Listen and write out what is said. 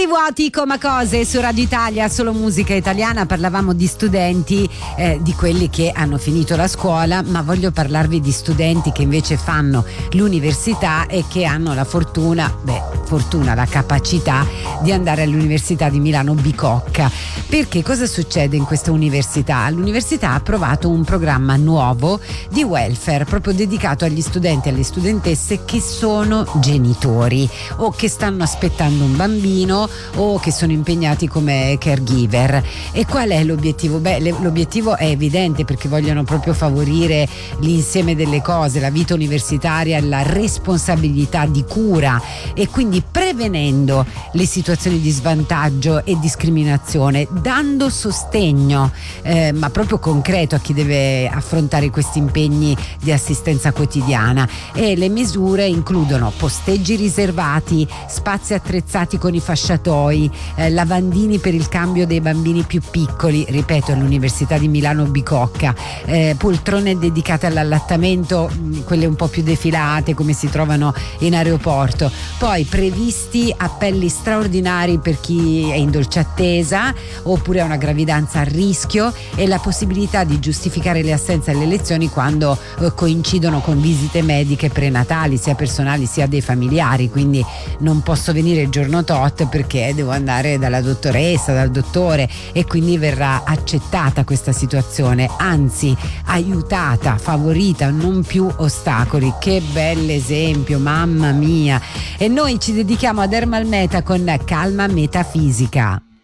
Casi vuoti come cose su Radio Italia, solo musica italiana. Parlavamo di studenti, di quelli che hanno finito la scuola, ma voglio parlarvi di studenti che invece fanno l'università e che hanno la la capacità di andare all'Università di Milano Bicocca. Perché cosa succede in questa università? L'università ha approvato un programma nuovo di welfare proprio dedicato agli studenti e alle studentesse che sono genitori o che stanno aspettando un bambino o che sono impegnati come caregiver. E qual è l'obiettivo? L'obiettivo è evidente, perché vogliono proprio favorire l'insieme delle cose, la vita universitaria, la responsabilità di cura, e quindi prevenendo le situazioni di svantaggio e discriminazione, dando sostegno ma proprio concreto a chi deve affrontare questi impegni di assistenza quotidiana. E le misure includono posteggi riservati, spazi attrezzati con i fasciatoi, lavandini per il cambio dei bambini più piccoli, ripeto all'Università di Milano Bicocca, poltrone dedicate all'allattamento, quelle un po' più defilate come si trovano in aeroporto. Poi previsti appelli straordinari per chi è in dolce attesa oppure ha una gravidanza a rischio, e la possibilità di giustificare le assenze alle lezioni quando coincidono con visite mediche prenatali, sia personali sia dei familiari. Quindi non posso venire il giorno tot perché devo andare dalla dottoressa, dal dottore, e quindi verrà accettata questa situazione, anzi aiutata, favorita, non più ostacoli. Che bell'esempio, mamma mia! E noi ci dedichiamo ad Ermal Meta con Calma Metafisica.